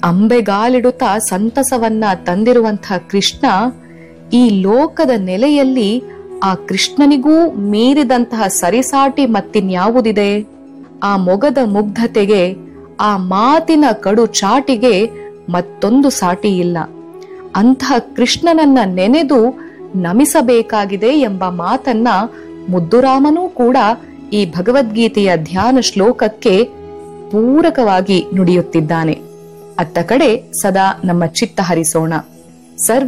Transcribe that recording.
ಅಂಬೆಗಾಲಿಡುತ್ತಾ ಸಂತಸವನ್ನ ತಂದಿರುವಂತಹ ಕೃಷ್ಣ ಈ ಲೋಕದ ನೆಲೆಯಲ್ಲಿ ಆ ಕೃಷ್ಣನಿಗೂ ಮೀರಿದಂತಹ ಸರಿಸಾಟಿ ಮತ್ತಿನ್ಯಾವುದಿದೆ? ಆ ಮೊಗದ ಮುಗ್ಧತೆಗೆ, ಆ ಮಾತಿನ ಕಡು ಚಾಟಿಗೆ ಮತ್ತೊಂದು ಸಾಟಿ ಇಲ್ಲ. ಅಂತಹ ಕೃಷ್ಣನನ್ನ ನೆನೆದು ನಮಿಸಬೇಕಾಗಿದೆ ಎಂಬ ಮಾತನ್ನ ಮುದ್ದುರಾಮನೂ ಕೂಡ ಈ ಭಗವದ್ಗೀತೆಯ ಧ್ಯಾನ ಶ್ಲೋಕಕ್ಕೆ ಪೂರಕವಾಗಿ ನುಡಿಯುತ್ತಿದ್ದಾನೆ. ಅತ್ತ ಕಡೆ ಸದಾ ನಮ್ಮ ಚಿತ್ತ ಹರಿಸೋಣ. ಸರ್ವ